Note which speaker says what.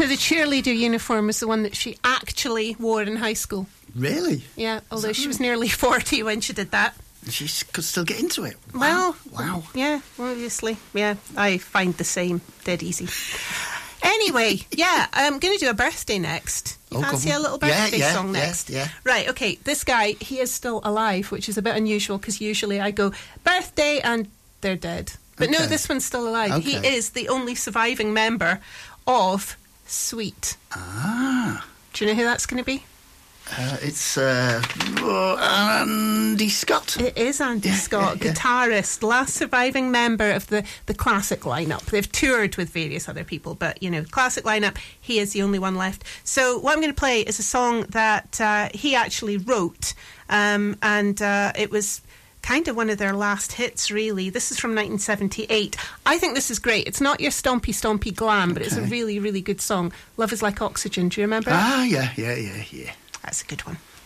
Speaker 1: So the cheerleader uniform was the one that she actually wore in high school.
Speaker 2: Really?
Speaker 1: Yeah, although she was nearly 40 when she did that.
Speaker 2: She could still get into it.
Speaker 1: Well,
Speaker 2: wow.
Speaker 1: Yeah, obviously. Yeah, I find the same dead easy. Anyway, yeah, I'm going to do a birthday next. You fancy a little birthday song next?
Speaker 2: Yeah.
Speaker 1: Right, okay, this guy, he is still alive, which is a bit unusual because usually I go, birthday, and they're dead. But no, this one's still alive.
Speaker 2: Okay.
Speaker 1: He is the only surviving member of Sweet.
Speaker 2: Ah.
Speaker 1: Do you know who that's going to be?
Speaker 2: It's Andy Scott.
Speaker 1: It is Andy Scott, guitarist, last surviving member of the classic lineup. They've toured with various other people, but, classic lineup, he is the only one left. So what I'm going to play is a song that he actually wrote, and it was kind of one of their last hits, really. This is from 1978. I think this is great. It's not your stompy glam, but it's a really, really good song. Love is Like Oxygen. Do you remember it?
Speaker 2: Ah, yeah.
Speaker 1: That's a good one.